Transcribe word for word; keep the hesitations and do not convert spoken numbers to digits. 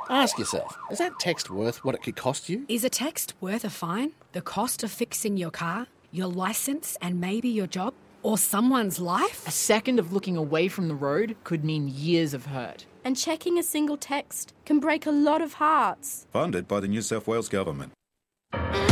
Ask yourself, is that text worth what it could cost you? Is a text worth a fine? The cost of fixing your car, your licence and maybe your job? Or someone's life? A second of looking away from the road could mean years of hurt. And checking a single text can break a lot of hearts. Funded by the New South Wales Government.